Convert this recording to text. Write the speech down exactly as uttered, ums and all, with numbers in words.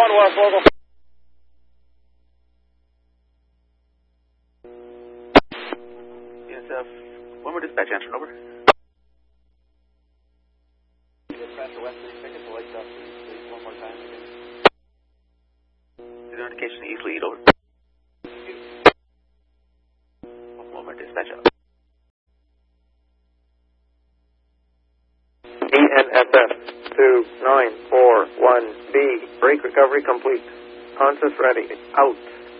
one West Local. Yes, uh, one more dispatch answer, over. Dispatch West thirty-second to Lake Dusty, please, one more time. Zero indication East Lead, over. One more dispatch out. E N S F two nine four one B, brake recovery complete. Conscious ready, out.